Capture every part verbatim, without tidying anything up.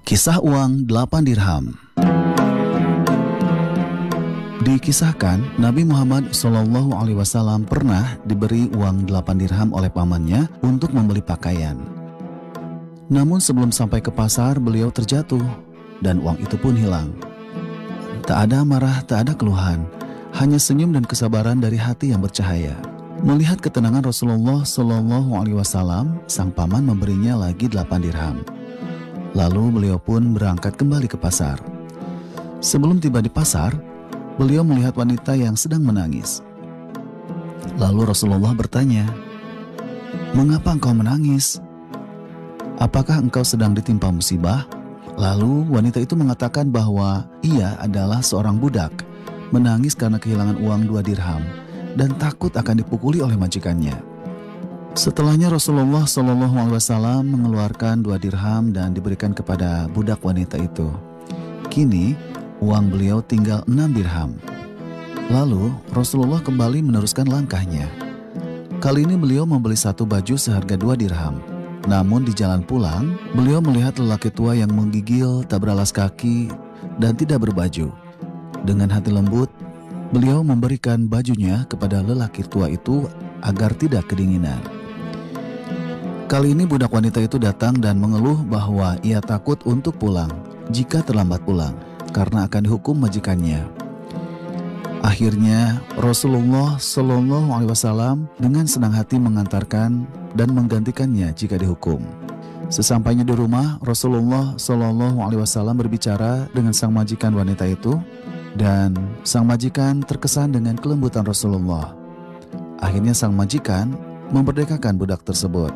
Kisah uang delapan dirham. Dikisahkan Nabi Muhammad shallallahu alaihi wasallam pernah diberi uang delapan dirham oleh pamannya untuk membeli pakaian. Namun sebelum sampai ke pasar beliau terjatuh dan uang itu pun hilang. Tak ada marah, tak ada keluhan, hanya senyum dan kesabaran dari hati yang bercahaya. Melihat ketenangan Rasulullah shallallahu alaihi wasallam, sang paman memberinya lagi delapan dirham. Lalu beliau pun berangkat kembali ke pasar. Sebelum tiba di pasar, beliau melihat wanita yang sedang menangis. Lalu Rasulullah bertanya, "Mengapa engkau menangis? Apakah engkau sedang ditimpa musibah?" Lalu wanita itu mengatakan bahwa ia adalah seorang budak, menangis karena kehilangan uang dua dirham dan takut akan dipukuli oleh majikannya. Setelahnya Rasulullah shallallahu alaihi wasallam mengeluarkan dua dirham dan diberikan kepada budak wanita itu. Kini uang beliau tinggal enam dirham. Lalu Rasulullah kembali meneruskan langkahnya. Kali ini beliau membeli satu baju seharga dua dirham. Namun di jalan pulang, beliau melihat lelaki tua yang menggigil, tak beralas kaki, dan tidak berbaju. Dengan hati lembut, beliau memberikan bajunya kepada lelaki tua itu agar tidak kedinginan. Kali ini budak wanita itu datang dan mengeluh bahwa ia takut untuk pulang jika terlambat pulang karena akan dihukum majikannya. Akhirnya Rasulullah shallallahu alaihi wasallam dengan senang hati mengantarkan dan menggantikannya jika dihukum. Sesampainya di rumah, Rasulullah shallallahu alaihi wasallam berbicara dengan sang majikan wanita itu, dan sang majikan terkesan dengan kelembutan Rasulullah. Akhirnya sang majikan memerdekakan budak tersebut.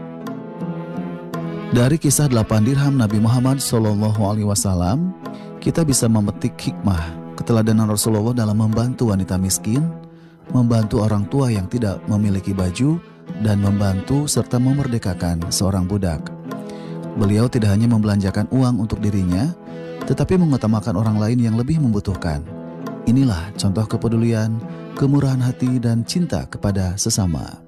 Dari kisah delapan dirham Nabi Muhammad shallallahu alaihi wasallam, kita bisa memetik hikmah keteladanan Rasulullah dalam membantu wanita miskin, membantu orang tua yang tidak memiliki baju, dan membantu serta memerdekakan seorang budak. Beliau tidak hanya membelanjakan uang untuk dirinya, tetapi mengutamakan orang lain yang lebih membutuhkan. Inilah contoh kepedulian, kemurahan hati, dan cinta kepada sesama.